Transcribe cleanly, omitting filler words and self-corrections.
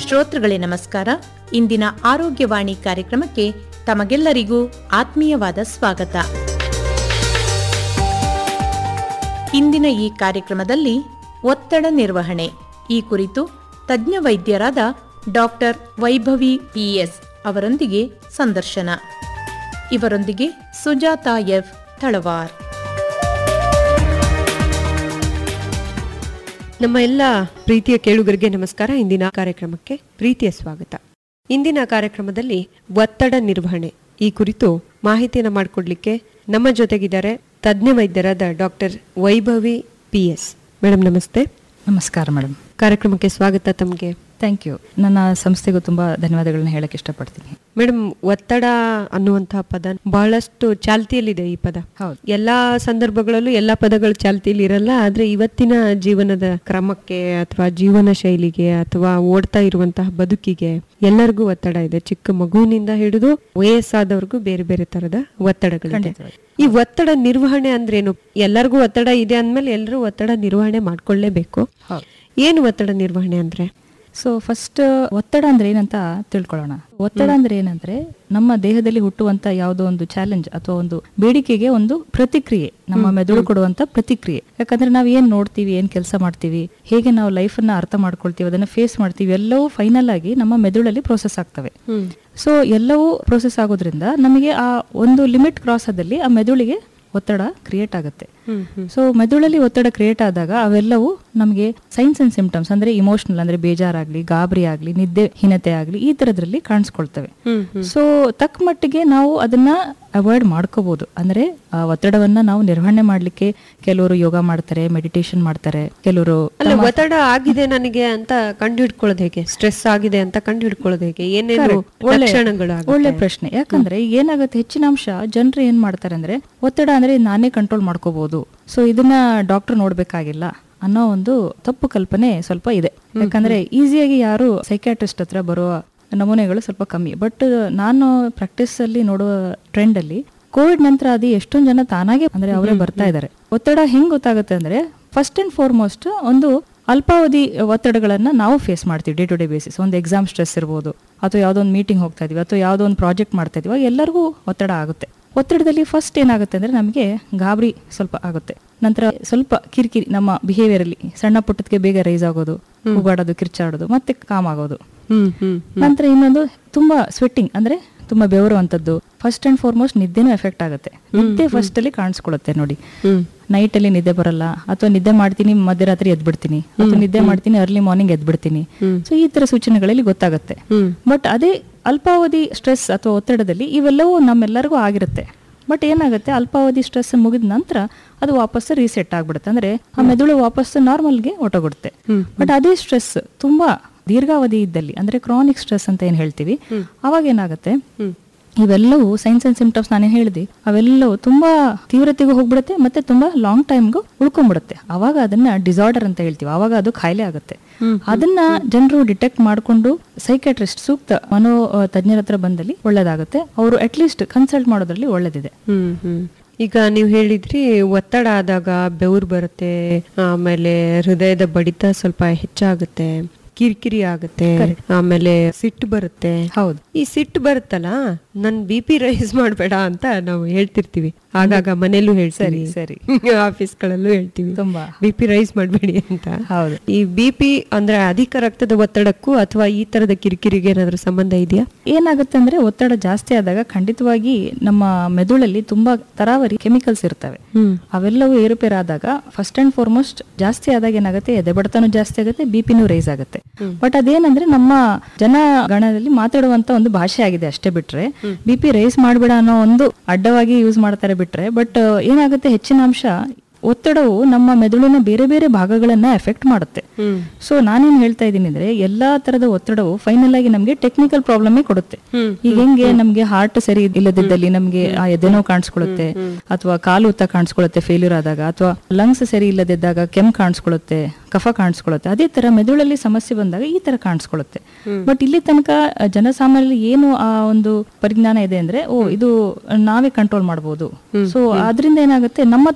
ಶ್ರೋತೃಗಳೇ ನಮಸ್ಕಾರ. ಇಂದಿನ ಆರೋಗ್ಯವಾಣಿ ಕಾರ್ಯಕ್ರಮಕ್ಕೆ ತಮಗೆಲ್ಲರಿಗೂ ಆತ್ಮೀಯವಾದ ಸ್ವಾಗತ. ಇಂದಿನ ಈ ಕಾರ್ಯಕ್ರಮದಲ್ಲಿ ಒತ್ತಡ ನಿರ್ವಹಣೆ ಈ ಕುರಿತು ತಜ್ಞ ವೈದ್ಯರಾದ ಡಾಕ್ಟರ್ ವೈಭವಿ PS ಅವರೊಂದಿಗೆ ಸಂದರ್ಶನ. ಇವರೊಂದಿಗೆ ಸುಜಾತಾ F ತಳವಾರ್. ನಮ್ಮ ಎಲ್ಲ ಪ್ರೀತಿಯ ಕೇಳುಗರಿಗೆ ನಮಸ್ಕಾರ. ಇಂದಿನ ಕಾರ್ಯಕ್ರಮಕ್ಕೆ ಪ್ರೀತಿಯ ಸ್ವಾಗತ. ಇಂದಿನ ಕಾರ್ಯಕ್ರಮದಲ್ಲಿ ಒತ್ತಡ ನಿರ್ವಹಣೆ ಈ ಕುರಿತು ಮಾಹಿತಿಯನ್ನು ಮಾಡಿಕೊಡ್ಲಿಕ್ಕೆ ನಮ್ಮ ಜೊತೆಗಿದ್ದಾರೆ ತಜ್ಞ ವೈದ್ಯರಾದ ಡಾಕ್ಟರ್ ವೈಭವಿ PS. ಮೇಡಮ್ ನಮಸ್ತೆ. ನಮಸ್ಕಾರ ಮೇಡಮ್. ಕಾರ್ಯಕ್ರಮಕ್ಕೆ ಸ್ವಾಗತ ತಮಗೆ. Thank you. ನನ್ನ ಸಂಸ್ಥೆಗೂ ತುಂಬಾ ಧನ್ಯವಾದಗಳನ್ನ ಹೇಳಕ್ಕೆ ಇಷ್ಟಪಡ್ತೀನಿ. ಮೇಡಮ್, ಒತ್ತಡ ಅನ್ನುವಂತಹ ಪದ ಬಹಳಷ್ಟು ಚಾಲ್ತಿಯಲ್ಲಿದೆ. ಈ ಪದ ಹೌದು, ಎಲ್ಲಾ ಸಂದರ್ಭಗಳಲ್ಲೂ ಎಲ್ಲಾ ಪದಗಳು ಚಾಲ್ತಿಯಲ್ಲಿ ಇರಲ್ಲ. ಆದ್ರೆ ಇವತ್ತಿನ ಜೀವನದ ಕ್ರಮಕ್ಕೆ ಅಥವಾ ಜೀವನ ಶೈಲಿಗೆ ಅಥವಾ ಓಡ್ತಾ ಇರುವಂತಹ ಬದುಕಿಗೆ ಎಲ್ಲರಿಗೂ ಒತ್ತಡ ಇದೆ. ಚಿಕ್ಕ ಮಗುವಿನಿಂದ ಹಿಡಿದು ವಯಸ್ಸಾದವ್ರಿಗೂ ಬೇರೆ ಬೇರೆ ತರದ ಒತ್ತಡಗಳಿದೆ. ಈ ಒತ್ತಡ ನಿರ್ವಹಣೆ ಅಂದ್ರೇನು? ಎಲ್ಲರಿಗೂ ಒತ್ತಡ ಇದೆ ಅಂದ್ಮೇಲೆ ಎಲ್ಲರೂ ಒತ್ತಡ ನಿರ್ವಹಣೆ ಮಾಡ್ಕೊಳ್ಳೇಬೇಕು. ಏನು ಒತ್ತಡ ನಿರ್ವಹಣೆ ಅಂದ್ರೆ? ಸೊ ಫಸ್ಟ್ ಒತ್ತಡ ಅಂದ್ರೆ ಏನಂತ ತಿಳ್ಕೊಳ್ಳೋಣ. ಒತ್ತಡ ಅಂದ್ರೆ ಏನಂದ್ರೆ ನಮ್ಮ ದೇಹದಲ್ಲಿ ಹುಟ್ಟುವಂತ ಯಾವುದೋ ಒಂದು ಚಾಲೆಂಜ್ ಅಥವಾ ಒಂದು ಬೇಡಿಕೆಗೆ ಒಂದು ಪ್ರತಿಕ್ರಿಯೆ, ನಮ್ಮ ಮೆದುಳು ಕೊಡುವಂತ ಪ್ರತಿಕ್ರಿಯೆ. ಯಾಕಂದ್ರೆ ನಾವು ಏನ್ ನೋಡ್ತೀವಿ, ಏನ್ ಕೆಲಸ ಮಾಡ್ತೀವಿ, ಹೇಗೆ ನಾವು ಲೈಫ್ ಅನ್ನ ಅರ್ಥ ಮಾಡ್ಕೊಳ್ತೀವಿ, ಅದನ್ನ ಫೇಸ್ ಮಾಡ್ತೀವಿ, ಎಲ್ಲವೂ ಫೈನಲ್ ಆಗಿ ನಮ್ಮ ಮೆದುಳಲ್ಲಿ ಪ್ರೋಸೆಸ್ ಆಗ್ತವೆ. ಸೊ ಎಲ್ಲವೂ ಪ್ರೋಸೆಸ್ ಆಗೋದ್ರಿಂದ ನಮಗೆ ಆ ಒಂದು ಲಿಮಿಟ್ ಕ್ರಾಸ್ ಆದಲ್ಲಿ ಆ ಮೆದುಳಿಗೆ ಒತ್ತಡ ಕ್ರಿಯೇಟ್ ಆಗುತ್ತೆ. ಸೊ ಮೆದುಳಲ್ಲಿ ಒತ್ತಡ ಕ್ರಿಯೇಟ್ ಆದಾಗ ಅವೆಲ್ಲವೂ ನಮಗೆ ಸೈನ್ಸ್ ಅಂಡ್ ಸಿಂಪ್ಟಮ್ಸ್ ಅಂದ್ರೆ ಇಮೋಷನಲ್ ಅಂದ್ರೆ ಬೇಜಾರಾಗ್ಲಿ, ಗಾಬರಿ ಆಗ್ಲಿ, ನಿದ್ದೆಹೀನತೆ ಆಗ್ಲಿ ಈ ತರದ್ರಲ್ಲಿ ಕಾಣಿಸ್ಕೊಳ್ತವೆ. ಸೊ ತಕ್ಕ ಮಟ್ಟಿಗೆ ನಾವು ಅದನ್ನ ಅವಾಯ್ಡ್ ಮಾಡ್ಕೋಬಹುದು. ಅಂದ್ರೆ ಆ ಒತ್ತಡವನ್ನ ನಾವು ನಿರ್ವಹಣೆ ಮಾಡ್ಲಿಕ್ಕೆ ಕೆಲವರು ಯೋಗ ಮಾಡ್ತಾರೆ, ಮೆಡಿಟೇಷನ್ ಮಾಡ್ತಾರೆ, ಕೆಲವರು ಒತ್ತಡ ಆಗಿದೆ ನನಗೆ ಅಂತ ಕಂಡು ಹಿಡ್ಕೊಳ್ಳೋದು ಹೇಗೆ? ಸ್ಟ್ರೆಸ್ ಆಗಿದೆ ಅಂತ ಕಂಡು ಹಿಡ್ಕೊಳ್ಳೋದು ಹೇಗೆ? ಏನೇನು ಲಕ್ಷಣಗಳು? ಒಳ್ಳೆ ಪ್ರಶ್ನೆ. ಯಾಕಂದ್ರೆ ಏನಾಗುತ್ತೆ, ಹೆಚ್ಚಿನ ಅಂಶ ಜನರು ಏನ್ ಮಾಡ್ತಾರೆ ಅಂದ್ರೆ ಒತ್ತಡ ಅಂದ್ರೆ ನಾನೇ ಕಂಟ್ರೋಲ್ ಮಾಡ್ಕೋಬಹುದು, ಸೊ ಇದನ್ನ ಡಾಕ್ಟರ್ ನೋಡ್ಬೇಕಾಗಿಲ್ಲ ಅನ್ನೋ ಒಂದು ತಪ್ಪು ಕಲ್ಪನೆ ಸ್ವಲ್ಪ ಇದೆ. ಯಾಕಂದ್ರೆ ಈಸಿಯಾಗಿ ಯಾರು ಸೈಕ್ಯಾಟ್ರಿಸ್ಟ್ ಹತ್ರ ಬರುವ ನಮೂನೆಗಳು ಸ್ವಲ್ಪ ಕಮ್ಮಿ. ಬಟ್ ನಾನು ಪ್ರಾಕ್ಟೀಸ್ ಅಲ್ಲಿ ನೋಡುವ ಟ್ರೆಂಡ್ ಅಲ್ಲಿ ಕೋವಿಡ್ ನಂತರ ಅದು ಎಷ್ಟೊಂದು ಜನ ತಾನಾಗೆ ಅಂದ್ರೆ ಅವರೇ ಬರ್ತಾ ಇದ್ದಾರೆ. ಒತ್ತಡ ಹೆಂಗ್ ಗೊತ್ತಾಗುತ್ತೆ ಅಂದ್ರೆ ಫಸ್ಟ್ ಅಂಡ್ ಫಾರ್ಮೋಸ್ಟ್ ಒಂದು ಅಲ್ಪಾವಧಿ ಒತ್ತಡಗಳನ್ನ ನಾವು ಫೇಸ್ ಮಾಡ್ತೀವಿ ಡೇ ಟು ಡೇ ಬೇಸಿಸ್. ಒಂದು ಎಕ್ಸಾಮ್ ಸ್ಟ್ರೆಸ್ ಇರ್ಬೋದು, ಅಥವಾ ಯಾವ್ದೋ ಒಂದು ಮೀಟಿಂಗ್ ಹೋಗ್ತಾ ಇದೀವಿ, ಅಥವಾ ಯಾವ್ದೋ ಒಂದು ಪ್ರಾಜೆಕ್ಟ್ ಮಾಡ್ತಾ ಇದೀವಿ, ಎಲ್ಲರಿಗೂ ಒತ್ತಡ ಆಗುತ್ತೆ. ಒತ್ತಡದಲ್ಲಿ ಫಸ್ಟ್ ಏನಾಗುತ್ತೆ ಅಂದ್ರೆ ನಮಗೆ ಗಾಬರಿ ಸ್ವಲ್ಪ ಆಗುತ್ತೆ. ನಂತರ ಸ್ವಲ್ಪ ಕಿರಿಕಿರಿ ನಮ್ಮ ಬಿಹೇವಿಯರ್ ಅಲ್ಲಿ ಸಣ್ಣ ಪುಟ್ಟದಕ್ಕೆ ಬೇಗ ರೈಸ್ ಆಗೋದು, ಕೂಗಾಡೋದು, ಕಿರ್ಚಾಡೋದು, ಮತ್ತೆ ಕಾಮ್ ಆಗೋದು. ನಂತರ ಇನ್ನೊಂದು ತುಂಬಾ ಸ್ವೆಟ್ಟಿಂಗ್ ಅಂದ್ರೆ ತುಂಬಾ ಬೆವರುವಂತದ್ದು. ಫಸ್ಟ್ ಅಂಡ್ ಫಾರ್ಮೋಸ್ಟ್ ನಿದ್ದೆನೂ ಎಫೆಕ್ಟ್ ಆಗುತ್ತೆ. ನಿದ್ದೆ ಫಸ್ಟ್ ಅಲ್ಲಿ ಕಾಣಿಸ್ಕೊಳ್ಳುತ್ತೆ ನೋಡಿ. ನೈಟ್ ಅಲ್ಲಿ ನಿದ್ದೆ ಬರಲ್ಲ, ಅಥವಾ ನಿದ್ದೆ ಮಾಡ್ತೀನಿ ಮಧ್ಯರಾತ್ರಿ ಎದ್ಬಿಡ್ತೀನಿ, ಅಥವಾ ನಿದ್ದೆ ಮಾಡ್ತೀನಿ ಅರ್ಲಿ ಮಾರ್ನಿಂಗ್ ಎದ್ಬಿಡ್ತೀನಿ. ಸೊ ಈ ತರ ಸೂಚನೆಗಳಲ್ಲಿ ಗೊತ್ತಾಗುತ್ತೆ. ಬಟ್ ಅದೇ ಅಲ್ಪಾವಧಿ ಸ್ಟ್ರೆಸ್ ಅಥವಾ ಒತ್ತಡದಲ್ಲಿ ಇವೆಲ್ಲವೂ ನಮ್ಮೆಲ್ಲರಿಗೂ ಆಗಿರುತ್ತೆ. ಬಟ್ ಏನಾಗುತ್ತೆ, ಅಲ್ಪಾವಧಿ ಸ್ಟ್ರೆಸ್ ಮುಗಿದ ನಂತರ ಅದು ವಾಪಸ್ ರೀಸೆಟ್ ಆಗ್ಬಿಡುತ್ತೆ. ಅಂದ್ರೆ ಆ ಮೆದುಳು ವಾಪಸ್ ನಾರ್ಮಲ್ಗೆ ಹೊಟ್ಟೋಗುತ್ತೆ. ಬಟ್ ಅದೇ ಸ್ಟ್ರೆಸ್ ತುಂಬಾ ದೀರ್ಘಾವಧಿ ಇದ್ದಲ್ಲಿ ಅಂದ್ರೆ ಕ್ರಾನಿಕ್ ಸ್ಟ್ರೆಸ್ ಅಂತ ಏನ್ ಹೇಳ್ತೀವಿ, ಅವಾಗ ಏನಾಗುತ್ತೆ, ಇವೆಲ್ಲವೂ ಸೈನ್ಸ್ ಅಂಡ್ ಸಿಂಪ್ಟಮ್ಸ್ ನಾನೇನ್ ಹೇಳಿದೆ, ಅವೆಲ್ಲವೂ ತುಂಬಾ ತೀವ್ರತೆಗೂ ಹೋಗ್ಬಿಡುತ್ತೆ, ಮತ್ತೆ ತುಂಬಾ ಲಾಂಗ್ ಟೈಮ್ಗೂ ಉಳ್ಕೊಂಡ್ಬಿಡುತ್ತೆ. ಅವಾಗ ಅದನ್ನ ಡಿಸಾರ್ಡರ್ ಅಂತ ಹೇಳ್ತೀವಿ. ಅವಾಗ ಅದು ಕಾಯಿಲೆ ಆಗುತ್ತೆ. ಅದನ್ನ ಜನರು ಡಿಟೆಕ್ಟ್ ಮಾಡಿಕೊಂಡು ಸೈಕ್ಯಾಟ್ರಿಸ್ಟ್ ಸೂಕ್ತ ಮನೋ ತಜ್ಞರ ಹತ್ರ ಬಂದಲ್ಲಿ ಒಳ್ಳೇದಾಗುತ್ತೆ. ಅವರು ಅಟ್ಲೀಸ್ಟ್ ಕನ್ಸಲ್ಟ್ ಮಾಡೋದ್ರಲ್ಲಿ ಒಳ್ಳೇದಿದೆ. ಈಗ ನೀವು ಹೇಳಿದ್ರಿ ಒತ್ತಡ ಆದಾಗ ಬೆವರು ಬರುತ್ತೆ, ಆಮೇಲೆ ಹೃದಯದ ಬಡಿತ ಸ್ವಲ್ಪ ಹೆಚ್ಚಾಗುತ್ತೆ, ಕಿರಿಕಿರಿ ಆಗುತ್ತೆ, ಆಮೇಲೆ ಸಿಟ್ಟು ಬರುತ್ತೆ. ಹೌದು, ಈ ಸಿಟ್ಟು ಬರುತ್ತಲ್ಲ, ನನ್ BP ರೈಸ್ ಮಾಡ್ಬೇಡ ಅಂತ ನಾವು ಹೇಳ್ತಿರ್ತೀವಿ. ಆಗಾಗ ಮನೇಲೂ ಹೇಳ್ತೀವಿ, ಸರಿ ಆಫೀಸ್ಗಳಲ್ಲೂ ಹೇಳ್ತೀವಿ, ತುಂಬಾ BP ರೈಸ್ ಮಾಡ್ಬೇಡಿ ಅಂತ. ಹೌದು. ಈ BP ಅಂದ್ರೆ ಅಧಿಕ ರಕ್ತದ ಒತ್ತಡಕ್ಕೂ ಅಥವಾ ಈ ತರದ ಕಿರಿಕಿರಿಗೆ ಏನಾದ್ರೂ ಸಂಬಂಧ ಇದೆಯಾ? ಏನಾಗುತ್ತೆ ಅಂದ್ರೆ ಒತ್ತಡ ಜಾಸ್ತಿ ಆದಾಗ ಖಂಡಿತವಾಗಿ ನಮ್ಮ ಮೆದುಳಲ್ಲಿ ತುಂಬಾ ತರಾವರಿ ಕೆಮಿಕಲ್ಸ್ ಇರ್ತವೆ. ಅವೆಲ್ಲವೂ ಏರುಪೇರಾದಾಗ ಫಸ್ಟ್ ಅಂಡ್ ಫಾರ್ಮೋಸ್ಟ್ ಜಾಸ್ತಿ ಆದಾಗ ಏನಾಗುತ್ತೆ, ಎದೆ ಬಡತನೂ ಜಾಸ್ತಿ ಆಗುತ್ತೆ, BPನೂ ರೈಸ್ ಆಗುತ್ತೆ. ಬಟ್ ಅದೇನಂದ್ರೆ ನಮ್ಮ ಜನಗಣದಲ್ಲಿ ಮಾತಾಡುವಂತ ಒಂದು ಭಾಷೆ ಆಗಿದೆ ಅಷ್ಟೇ. ಬಿಟ್ರೆ BP ರೈಸ್ ಮಾಡ್ಬೇಡ ಅನ್ನೋ ಒಂದು ಅಡ್ಡವಾಗಿ ಯೂಸ್ ಮಾಡ್ತಾರೆ ಬಿಟ್ರೆ. ಬಟ್ ಏನಾಗುತ್ತೆ, ಹೆಚ್ಚಿನ ಅಂಶ ಒತ್ತಡವು ನಮ್ಮ ಮೆದುಳಿನ ಬೇರೆ ಬೇರೆ ಭಾಗಗಳನ್ನ ಎಫೆಕ್ಟ್ ಮಾಡುತ್ತೆ. ಸೊ ನಾನೇನ್ ಹೇಳ್ತಾ ಇದ್ದೀನಿ ಅಂದ್ರೆ ಎಲ್ಲಾ ತರದ ಒತ್ತಡವು ಫೈನಲ್ ಆಗಿ ನಮ್ಗೆ ಟೆಕ್ನಿಕಲ್ ಪ್ರಾಬ್ಲಮ್ ಕೊಡುತ್ತೆ. ಈಗ ಹೆಂಗೆ ನಮ್ಗೆ ಹಾರ್ಟ್ ಸರಿ ಇಲ್ಲದಿದ್ದಲ್ಲಿ ನಮ್ಗೆ ಆ ಎದೆನೋ ಕಾಣಿಸ್ಕೊಳ್ಳುತ್ತೆ, ಅಥವಾ ಕಾಲು ಉತ್ತ ಕಾಣಿಸ್ಕೊಳ್ಳುತ್ತೆ ಫೇಲ್ಯೂರ್ ಆದಾಗ, ಅಥವಾ ಲಂಗ್ಸ್ ಸರಿ ಇಲ್ಲದಿದ್ದಾಗ ಕೆಮ್ಮು ಕಾಣಿಸ್ಕೊಳ್ಳುತ್ತೆ, ಕಫ ಕಾಣಿಸ್ಕೊಳ್ಳುತ್ತೆ. ಅದೇ ತರ ಮೆದುಳಲ್ಲಿ ಸಮಸ್ಯೆ ಬಂದಾಗ ಈ ತರ ಕಾಣಿಸ್ಕೊಳ್ಳುತ್ತೆ. ಬಟ್ ಇಲ್ಲಿ ತನಕ ಜನಸಾಮಾನ್ಯರಲ್ಲಿ ಏನು ಆ ಒಂದು ಪರಿಜ್ಞಾನ ಇದೆ ಅಂದ್ರೆ ಇದು ನಾವೇ ಕಂಟ್ರೋಲ್ ಮಾಡಬಹುದು. ಸೊ ಅದರಿಂದ ಏನಾಗುತ್ತೆ, ನಮ್ಮ